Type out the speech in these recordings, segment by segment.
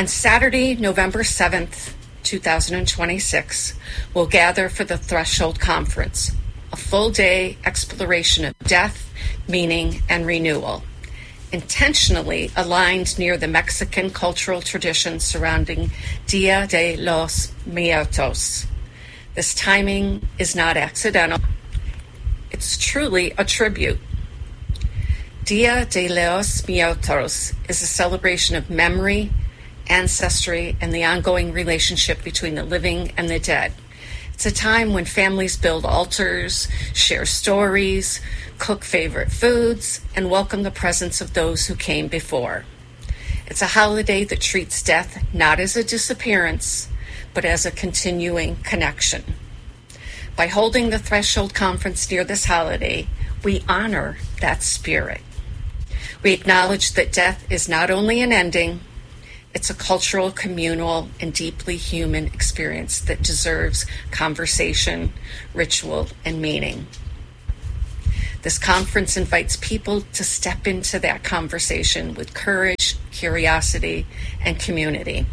On Saturday, November 7th, 2026, we'll gather for the Threshold Conference, a full-day exploration of death, meaning, and renewal, intentionally aligned near the Mexican cultural tradition surrounding Dia de los Muertos. This timing is not accidental. It's truly a tribute. Dia de los Muertos is a celebration of memory, ancestry, and the ongoing relationship between the living and the dead. It's a time when families build altars, share stories, cook favorite foods, and welcome the presence of those who came before. It's a holiday that treats death not as a disappearance, but as a continuing connection. By holding the Threshold Conference near this holiday, we honor that spirit. We acknowledge that death is not only an ending, it's a cultural, communal, and deeply human experience that deserves conversation, ritual, and meaning. This conference invites people to step into that conversation with courage, curiosity, and community.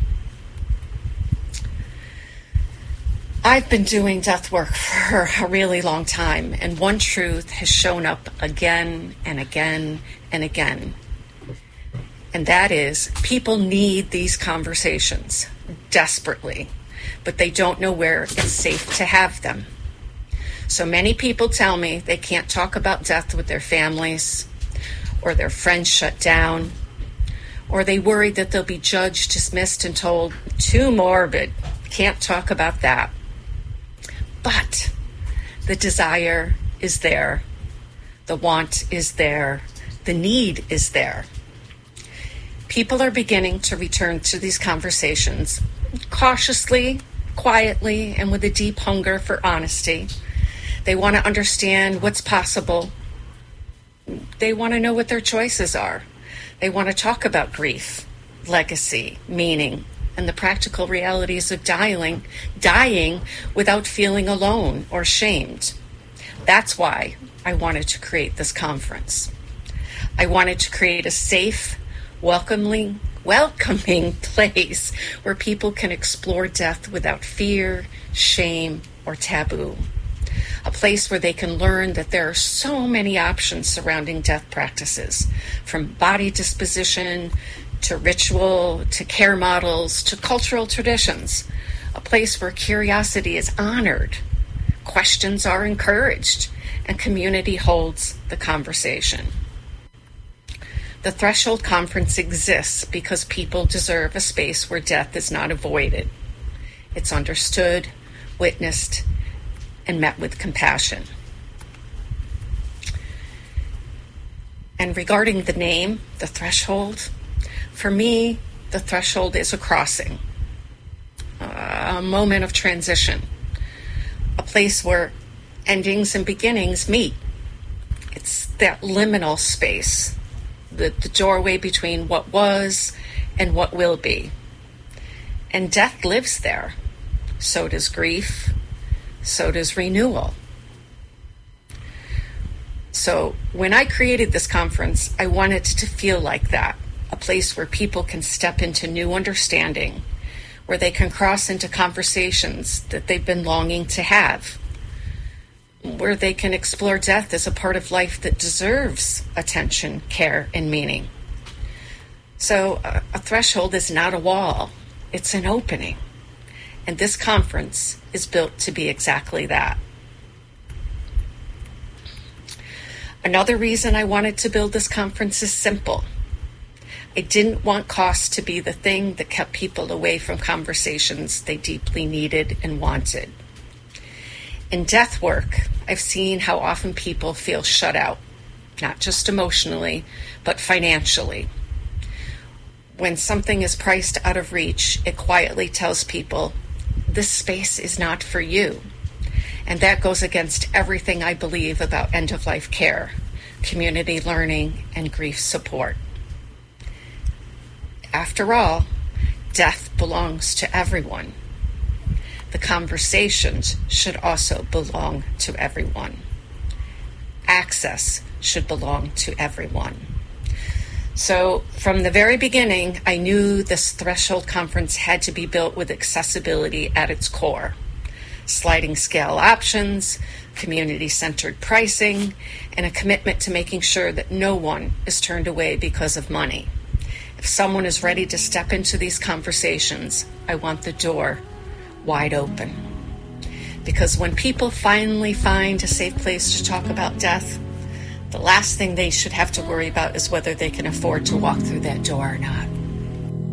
I've been doing death work for a really long time, and one truth has shown up again and again and again. And that is, people need these conversations desperately, but they don't know where it's safe to have them. So many people tell me they can't talk about death with their families, or their friends shut down, or they worry that they'll be judged, dismissed, and told, too morbid, can't talk about that. But the desire is there, the want is there, the need is there. People are beginning to return to these conversations cautiously, quietly, and with a deep hunger for honesty. They want to understand what's possible. They want to know what their choices are. They want to talk about grief, legacy, meaning, and the practical realities of dying without feeling alone or shamed. That's why I wanted to create this conference. I wanted to create a safe, welcoming place where people can explore death without fear, shame, or taboo. A place where they can learn that there are so many options surrounding death practices, from body disposition to ritual, to care models, to cultural traditions. A place where curiosity is honored, questions are encouraged, and community holds the conversation. The Threshold Conference exists because people deserve a space where death is not avoided. It's understood, witnessed, and met with compassion. And regarding the name, the Threshold, for me, the threshold is a crossing, a moment of transition, a place where endings and beginnings meet. It's that liminal space, the doorway between what was and what will be. And death lives there. So does grief. So does renewal. So when I created this conference, I wanted to feel like that, a place where people can step into new understanding, where they can cross into conversations that they've been longing to have, where they can explore death as a part of life that deserves attention, care, and meaning. So a threshold is not a wall, it's an opening. And this conference is built to be exactly that. Another reason I wanted to build this conference is simple. I didn't want cost to be the thing that kept people away from conversations they deeply needed and wanted. In death work, I've seen how often people feel shut out, not just emotionally, but financially. When something is priced out of reach, it quietly tells people, this space is not for you. And that goes against everything I believe about end-of-life care, community learning, and grief support. After all, death belongs to everyone. The conversations should also belong to everyone. Access should belong to everyone. So from the very beginning, I knew this Threshold conference had to be built with accessibility at its core. Sliding scale options, community-centered pricing, and a commitment to making sure that no one is turned away because of money. If someone is ready to step into these conversations, I want the door wide open. Because when people finally find a safe place to talk about death, the last thing they should have to worry about is whether they can afford to walk through that door or not.